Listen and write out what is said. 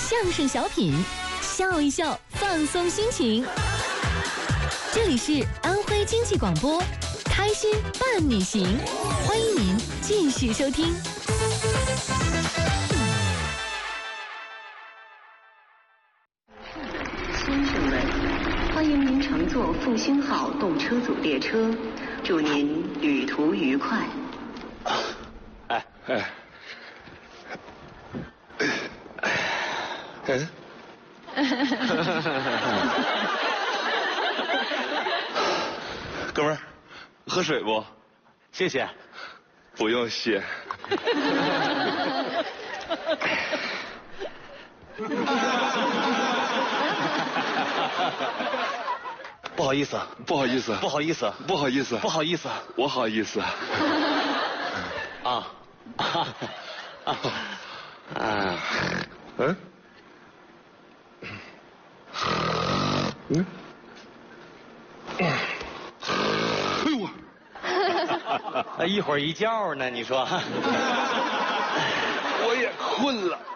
相声小品，笑一笑，放松心情。这里是安徽经济广播，开心伴你行，欢迎您继续收听。 先生们，欢迎您乘坐复兴号动车组列车，祝您旅途愉快。 哥们儿，喝水不？ 谢谢。 不用谢。 不好意思， 不好意思， 不好意思， 不好意思， 不好意思， 我好意思。哎呦一会儿一觉呢，你说？ 我也困了。